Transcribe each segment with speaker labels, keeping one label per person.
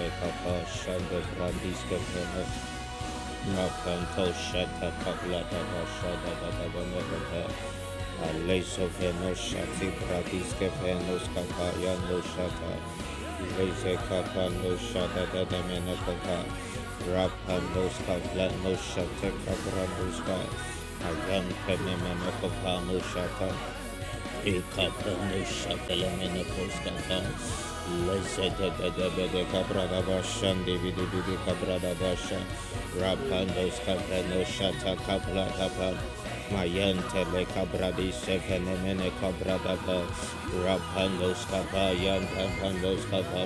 Speaker 1: kapa shanda brandiske pena rapanto shata kapla da shada da da Aleso veno shati bradiske venos kapa yano shata Leze kapa no shata da mena kapa Rapandos kapla no shata kaprandos ka Ayan pene mena kapa no shata Ekapa no shata le mena koskata Leze de kabrada bashandi vidi kabrada basha Rapandos kapla no shata kapla kapa Mayante le cabradi sevenemene cabradaba Rapandos capa yantandos capa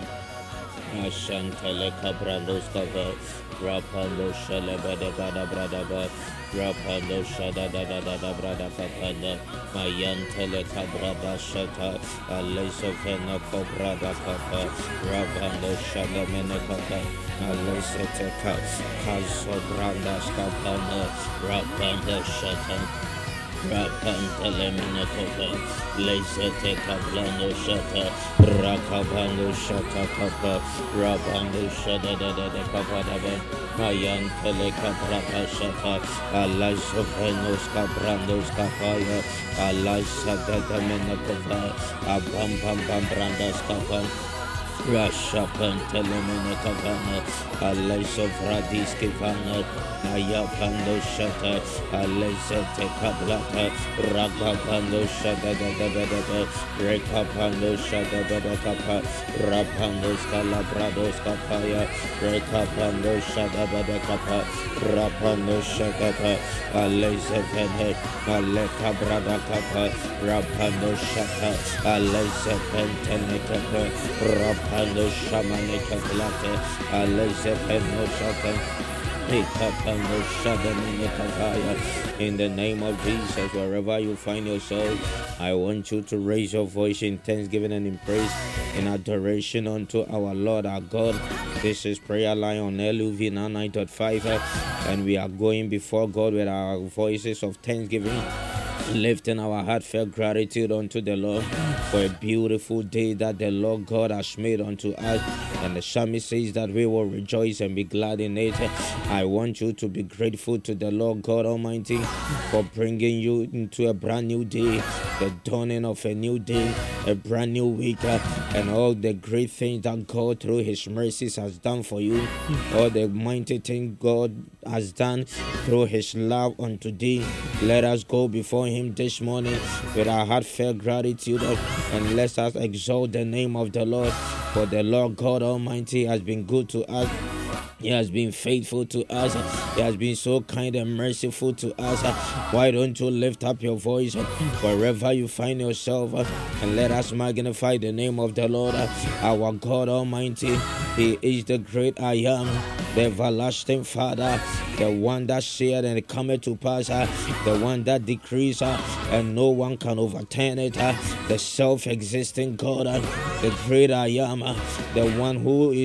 Speaker 1: Ashante le cabrandos capa Rapandos shalabada bada bradaba Rapandos shada da brada capanda Mayante le cabrada shata Alesovena cobrada capa Rapandos shalamene capa Alesete Caso brandas capana Rapanda shata Rapanta lemina copa Lezete cablando shata Rakabando shata capa Rabando shada da capa da Mayan tele cabrata shata Alaisovenos cabrandos capaya Alaisada da mena copa Abam brandas capa Rashapan telemene kavana Alaiso Vradis Kivana Ayapando Shata Alaisete Kablata Ragapando Shada da Rekapando Shada da Kapa Rapando Scalabrados Kapaya Rekapando Shada da Kapa Rapando Shata Alaisevene Aleka Brada Kapa Rapando Shata Alaisevene Kapa Rapando Shamane Kaplate Alaisevene Shata in the name of Jesus, wherever you find yourself, I want you to raise your voice in thanksgiving and in praise, in adoration unto our Lord, our God. This is Prayer Line on LUV 99.5, and we are going before God with our voices of thanksgiving, lifting our heartfelt gratitude unto the Lord for a beautiful day that the Lord God has made unto us. And the psalmist says that we will rejoice and be glad in it. I want you to be grateful to the Lord God Almighty for bringing you into a brand new day, the dawning of a new day, a brand new week, and all the great things that God through His mercies has done for you, all the mighty things God has done through His love unto thee. Let us go before Him this morning with our heartfelt gratitude, and let us exalt the name of the Lord. For the Lord God Almighty has been good to us. He has been faithful to us. He has been so kind and merciful to us. Why don't you lift up your voice wherever you find yourself, and let us magnify the name of the Lord, our God Almighty. He is the great I am, the everlasting Father, the one that said and it cometh to pass, the one that decrees and no one can overturn it, the self-existing God, the great I am, the one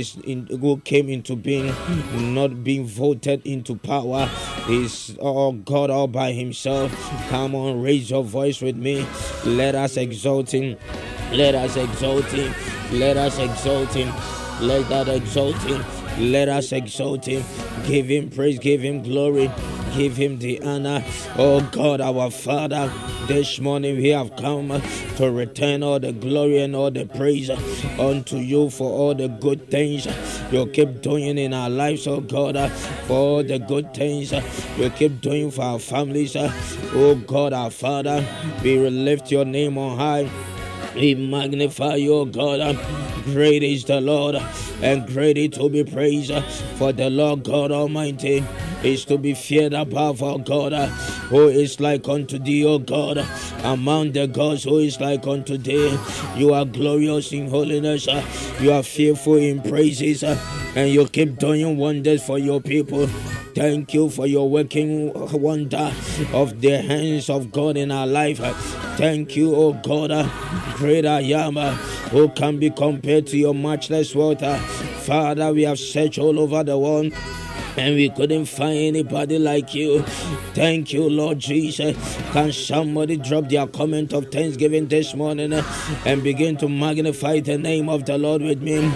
Speaker 1: who came into being, not being voted into power. Is all God all by Himself. Come on, raise your voice with me. Let us exalt Him. Let us exalt Him. Let us exalt Him. Let that exalt Him. Let us exalt Him. Give Him praise. Give Him glory. Give Him the honor. Oh God, our Father, this morning we have come to return all the glory and all the praise unto You for all the good things You keep doing in our lives, oh God, for all the good things You keep doing for our families. Oh God, our Father, we will lift Your name on high. We magnify Your God. Great is the Lord, and greatly to be praised. For the Lord God Almighty is to be feared above all God. Who is like unto Thee, O God, among the gods? Who is like unto Thee? You are glorious in holiness. You are fearful in praises, and You keep doing wonders for Your people. Thank You for Your working wonder of the hands of God in our life. Thank You, O God, great I am, who can be compared to Your matchless wealth. Father, we have searched all over the world, and we couldn't find anybody like You. Thank You, Lord Jesus. Can somebody drop their comment of thanksgiving this morning and begin to magnify the name of the Lord with me?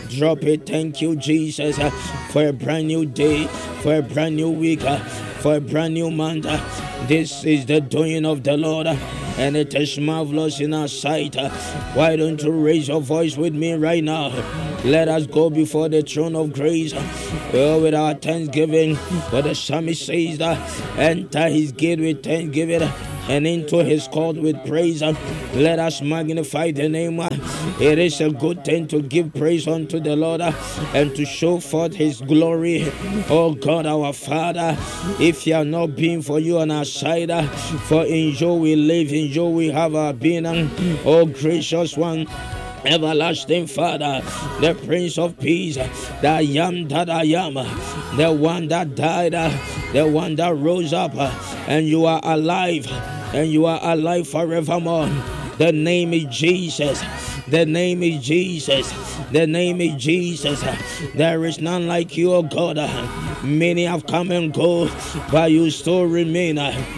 Speaker 1: Drop it. Thank you, Jesus, for a brand new day, for a brand new week, for a brand new month. This is the doing of the Lord, and it is marvelous in our sight. Why don't you raise your voice with me right now? Let us go before the throne of grace with our thanksgiving. For the psalmist says that enter his gate with thanksgiving and into his court with praise. Let us magnify the name. It is a good thing to give praise unto the Lord and to show forth his glory. Oh God, our Father, if you are not being for you on our side, for in you we live, in you we have our being. Oh gracious one, everlasting Father, the Prince of Peace, the I am that I am, the one that died, the one that rose up, and you are alive, and you are alive forevermore. The name is Jesus. The name is Jesus. The name is Jesus. There is none like you, O God. Many have come and go, but you still remain.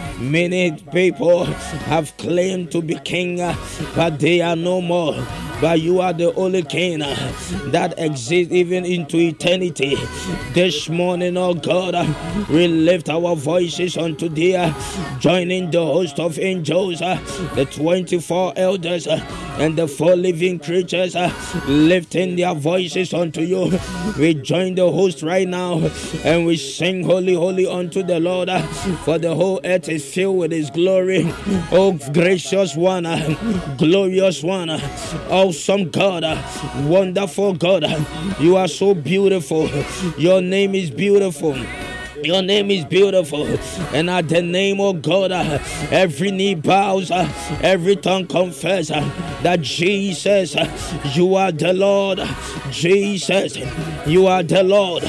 Speaker 1: Many people have claimed to be king, but they are no more. But you are the only king that exists even into eternity. This morning, oh God, we lift our voices unto thee, joining the host of angels, the 24 elders, and the 4 living creatures, lifting their voices unto you. We join the host right now, and we sing holy, holy unto the Lord, for the whole earth is filled with his glory. Oh gracious one, glorious one, awesome God, wonderful God, you are so beautiful. Your name is beautiful. Your name is beautiful, and at the name of God, every knee bows, every tongue confess that Jesus, you are the Lord. Jesus, you are the Lord.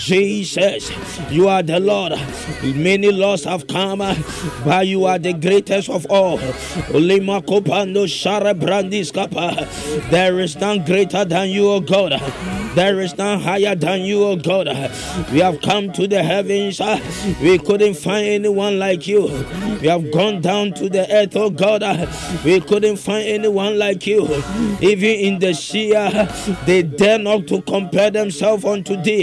Speaker 1: Jesus, you are the Lord. Many laws have come, but you are the greatest of all. There is none greater than you, O God. There is none higher than you, O God. We have come to the heavens. We couldn't find anyone like you. We have gone down to the earth, O God. We couldn't find anyone like you. Even in the sea, they dare not to compare themselves unto thee.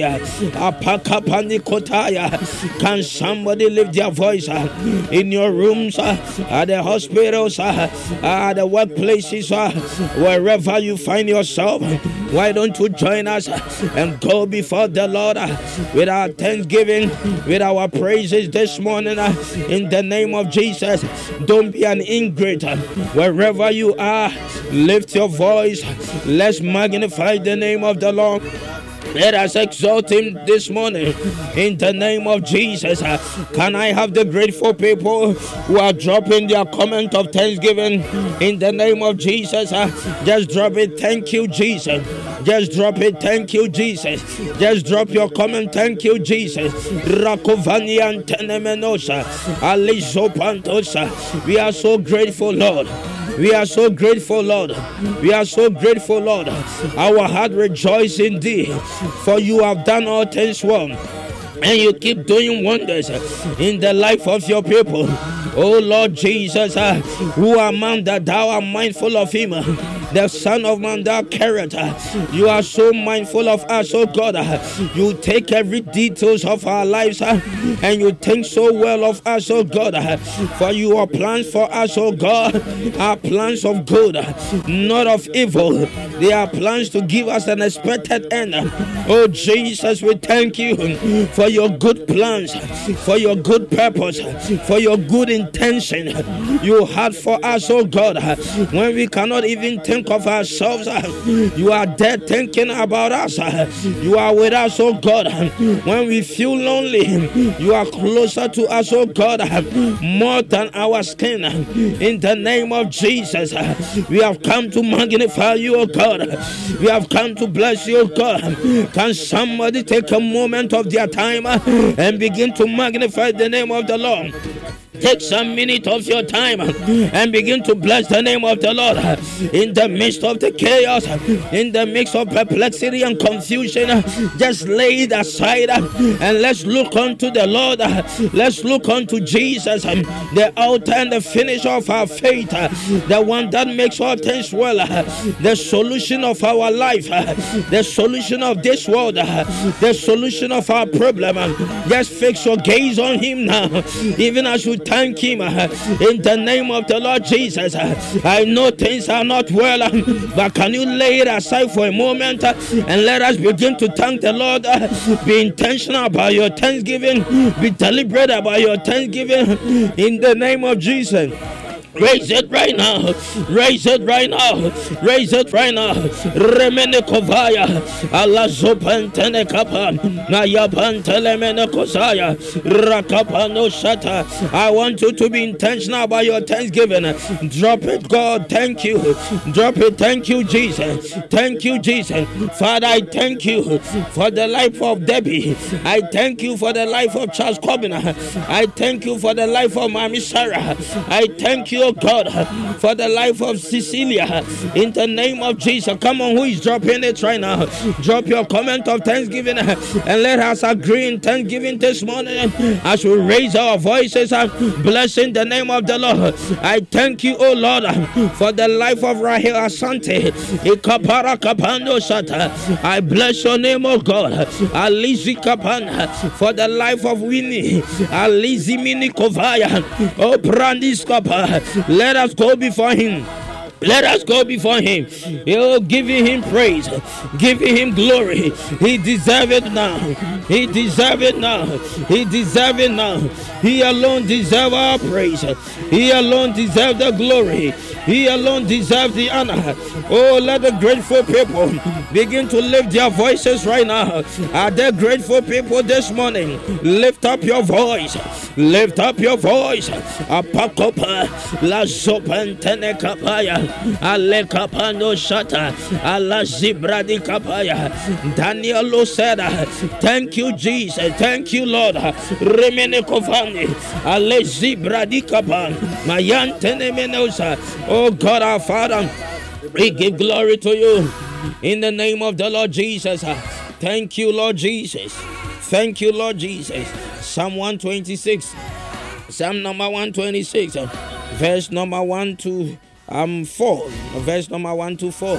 Speaker 1: Can somebody lift their voice in your rooms, at the hospitals, at the workplaces, wherever you find yourself? Why don't you join us and go before the Lord with our thanksgiving, with our praises this morning in the name of Jesus? Don't be an ingrate. Wherever you are, lift your voice. Let's magnify the name of the Lord. Let us exalt him this morning in the name of Jesus. Can I have the grateful people who are dropping their comment of thanksgiving in the name of Jesus? Just drop it. Thank you, Jesus. Just drop it. Thank you, Jesus. Just drop your comment. Thank you, Jesus. Rakovani and Tenemenosa. Aliso Pantosa. We are so grateful, Lord. We are so grateful, Lord. We are so grateful, Lord. Our heart rejoices in thee, for you have done all things well, and you keep doing wonders in the life of your people. Oh Lord Jesus, who are man that thou art mindful of him? The Son of Man, thou carest. You are so mindful of us, oh God. You take every details of our lives, and you think so well of us, oh God. For you are plans for us, oh God, are plans of good, not of evil. They are plans to give us an expected end. Oh Jesus, we thank you for your good plans, for your good purpose, for your good intention you had for us, oh God. When we cannot even think of ourselves, you are there thinking about us. You are with us, oh God. When we feel lonely, you are closer to us, oh God, more than our skin. In the name of Jesus, we have come to magnify you, oh God. We have come to bless you, oh God. Can somebody take a moment of their time and begin to magnify the name of the Lord? Take some minute of your time and begin to bless the name of the Lord. in the midst of the chaos, in the midst of perplexity and confusion, just lay it aside and let's look unto the Lord. Let's look unto Jesus, the author and the finisher of our faith, the one that makes all things well, the solution of our life, the solution of this world, the solution of our problem. Just fix your gaze on him now, even as you thank him in the name of the Lord Jesus. I know things are not well, but can you lay it aside for a moment and let us begin to thank the Lord? Be intentional about your thanksgiving, be deliberate about your thanksgiving in the name of Jesus. Raise it right now. Raise it right now. Raise it right now. Remene kovaya. Allah zopantene kapa. Nayapantele mene kozaya. Rakapano shata. I want you to be intentional about your thanksgiving. Drop it, God. Thank you. Drop it. Thank you, Jesus. Thank you, Jesus. Father, I thank you for the life of Debbie. I thank you for the life of Charles Corbin. I thank you for the life of Mami Sarah. I thank you, God, for the life of Cecilia, in the name of Jesus. Come on, who is dropping it right now? Drop your comment of thanksgiving and let us agree in thanksgiving this morning as we raise our voices and blessing the name of the Lord. I thank you, oh Lord, for the life of Rahel Asante. I bless your name, oh God. Alizi Kapana, for the life of Winnie. Alizi Mini Kovaya. Oh Brandis Kapa. Let us go before him. Let us go before him. Oh, giving him praise, giving him glory. He deserves it now. He deserves it now. He deserves it now. He alone deserves our praise. He alone deserves the glory. He alone deserves the honor. Oh, let the grateful people begin to lift their voices right now. Are there grateful people this morning? Lift up your voice. Lift up your voice. Apakopa la zopantene kapaya. Ale kapano shata. Ala zibradi kapaya. Daniel said, thank you, Jesus. Thank you, Lord. Remene kovani. Ale zibradi kapan. Mayantene menosa. Oh God, our Father, we give glory to you in the name of the Lord Jesus. Thank you, Lord Jesus. Thank you, Lord Jesus. Psalm 126. Psalm number 126. Verse number 1 to 4. Verse number 1 to 4.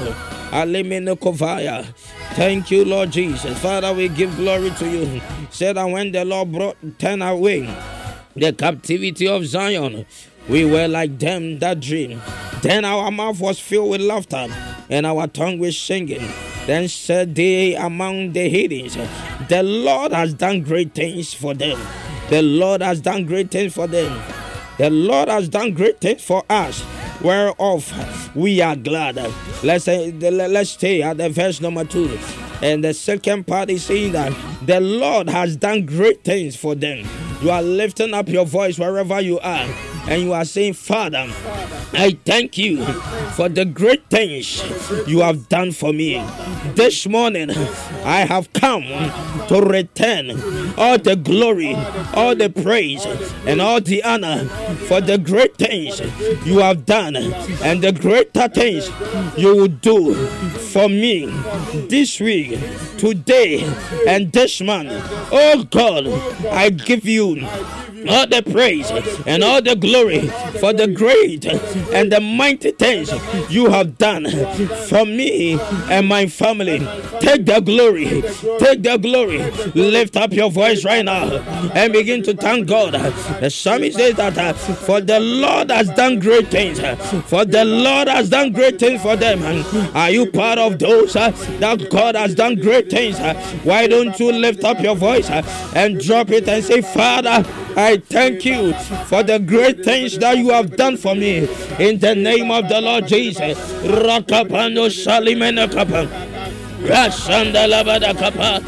Speaker 1: Thank you, Lord Jesus. Father, we give glory to you. Said that when the Lord brought 10 away the captivity of Zion, we were like them that dream. Then our mouth was filled with laughter, and our tongue was singing. Then said they among the heathens, the Lord has done great things for them. The Lord has done great things for them. The Lord has done great things for us, whereof we are glad. Let's stay at the verse number 2. And the second part is saying that the Lord has done great things for them. You are lifting up your voice wherever you are, and you are saying, Father, I thank you for the great things you have done for me. This morning, I have come to return all the glory, all the praise, and all the honor for the great things you have done and the greater things you will do for me this week, today, and this month. Oh God, I give you all the praise and all the glory for the great and the mighty things you have done for me and my family. Take the glory. Take the glory. Lift up your voice right now and begin to thank God. The psalmist says that for the Lord has done great things. For the Lord has done great things for them. Are you part of those that God has done great things? Why don't you lift up your voice and drop it and say, Father, I thank you for the great things that you have done for me in the name of the Lord Jesus. Rakapano Salimena Kapa. Rashandalabadakapa,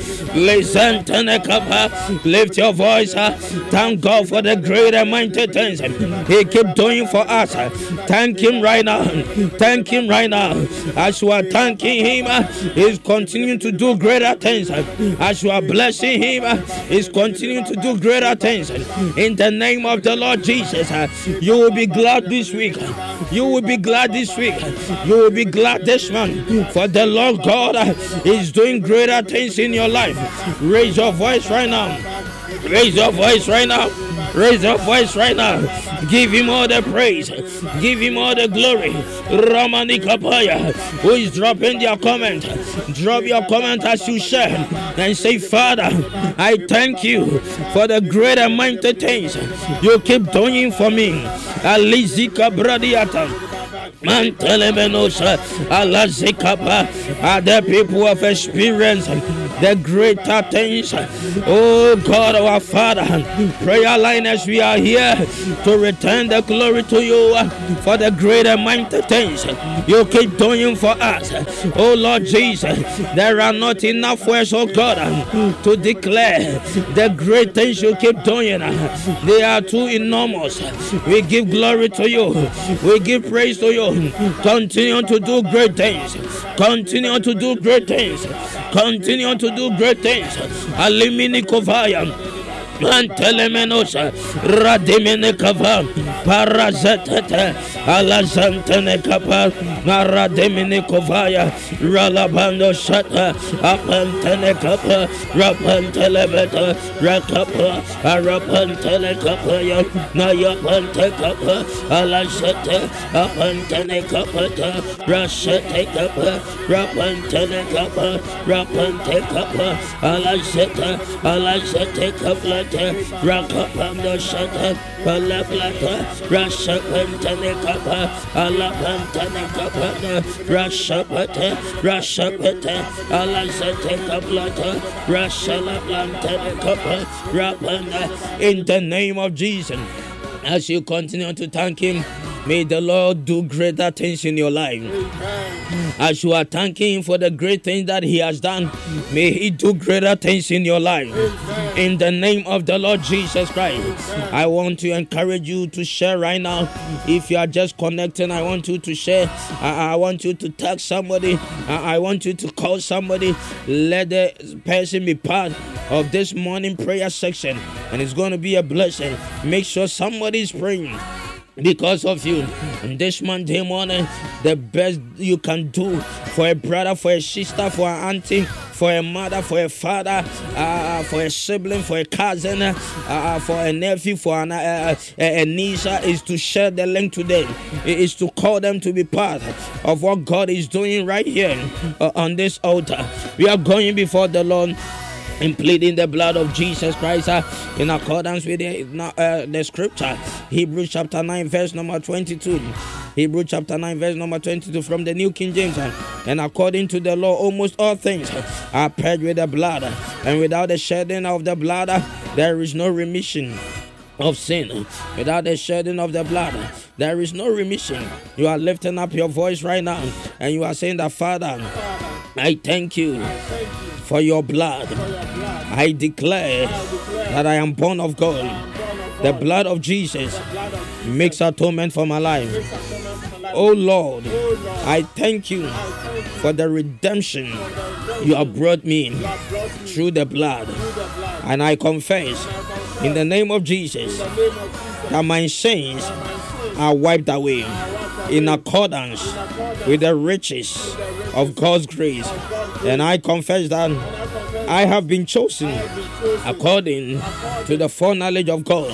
Speaker 1: Lesantanekapa. Lift your voice. Thank God for the great and mighty things He keep doing for us. Thank Him right now. Thank Him right now. As you are thanking Him, He's continuing to do greater things. As you are blessing Him, He's continuing to do greater things. In the name of the Lord Jesus, you will be glad this week. You will be glad this week. You will be glad this month. For the Lord God is doing greater things in your life. Raise your voice right now. Raise your voice right now. Raise your voice right now. Give Him all the praise. Give Him all the glory. Ramani Kapaya, who is dropping their comment. Drop your comment as you share and say, Father, I thank you for the great and mighty things you keep doing for me. Alizika Bradiata. Mantelemenosa, Alazikapa, other people have experienced the greater things. Oh God, our Father, prayer line as we are here to return the glory to you for the great and mighty things you keep doing for us. Oh Lord Jesus, there are not enough words, oh God, to declare the great things you keep doing. They are too enormous. We give glory to you. We give praise to you. Continue to do great things. Continue to do great things. Continue to do great things. Alimini Kovaya. Mantelemenosa, Radimene Kava, Parazatata, Alazantene Kapa, Maradimene Kovaya, Ralabando Shata, Apantene Kapa, Rapantelebeta, Rakapa, Arapantele Kapaya, Nayapante Kapa, Alazate, Apantene Kapata, Rasate Kapa, Rapantene Kapa, Rapante Kapa, Alazate Kapa. Rakapanda Shata, Palaplata, Rashapantane Kapa, Alapantane Kapata, Rashapata, Rashapata, Alazate Kaplata, Rashalapantane Kapa, Rapanda. In the name of Jesus, as you continue to thank Him, may the Lord do greater things in your life. As you are thanking Him for the great things that He has done, may He do greater things in your life. In the name of the Lord Jesus Christ, I want to encourage you to share right now. If you are just connecting, I want you to share. I want you to text somebody. I want you to call somebody. Let the person be part of this morning prayer section, and it's going to be a blessing. Make sure somebody is praying because of you. And this Monday morning, the best you can do for a brother, for a sister, for an auntie, for a mother, for a father, for a sibling, for a cousin, for a nephew, for a niece, is to share the link to them. It is to call them to be part of what God is doing right here on this altar. We are going before the Lord and pleading the blood of Jesus Christ in accordance with the scripture. Hebrews chapter 9 verse number 22. Hebrews chapter 9 verse number 22 from the New King James. And according to the law, almost all things are purged with the blood, and without the shedding of the blood there is no remission of sin. Without the shedding of the blood there is no remission. You are lifting up your voice right now and you are saying that, Father, I thank you for your blood. I declare that I am born of God. The blood of Jesus makes atonement for my life. Oh Lord, I thank you for the redemption you have brought me through the blood. And I confess in the name of Jesus that my sins are wiped away in accordance with the riches of God's grace. And I confess that I have been chosen according to the foreknowledge of God,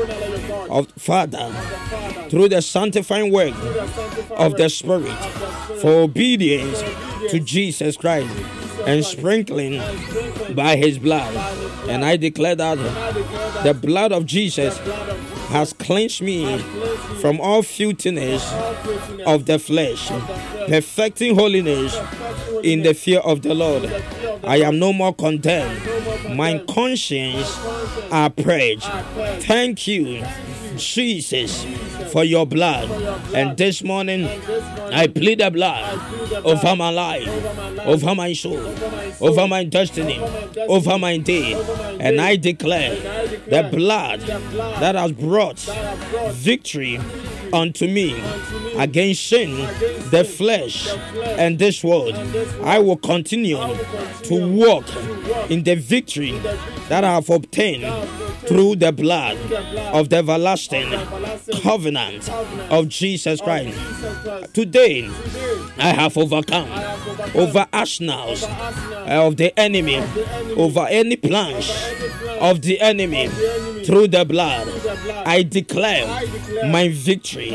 Speaker 1: of Father, through the sanctifying work of the Spirit, for obedience to Jesus Christ and sprinkling by His blood. And I declare that the blood of Jesus has cleansed me from all filthiness of the flesh, perfecting holiness in the fear of the Lord. I am no more condemned. My conscience are purged. Thank you, Jesus for your blood. And this morning, I plead the blood over my life, over my soul, over my destiny, over my day. And I declare the blood that has brought victory unto me against sin, the flesh, and this world. I will continue to walk in the victory that I have obtained through the blood of the everlasting covenant of Jesus Christ. Today, I have overcome over arsenals of the enemy, over any plans of the enemy through the blood. I declare my victory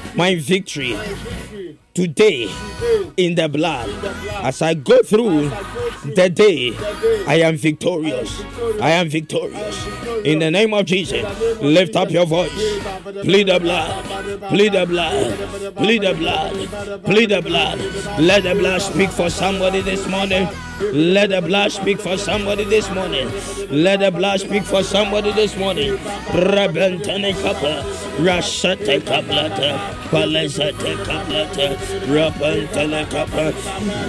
Speaker 1: today in the blood. As I go through the day, I am victorious. I am victorious. In the name of Jesus, lift up your voice. Plead the blood. Plead the blood. Plead the blood. Plead the blood. Let the blood speak for somebody this morning. Let the blood speak for somebody this morning. Let the blood speak for somebody this morning. Rabentane kapa, rasate kaplata, palezate kaplata, rabentane kapa.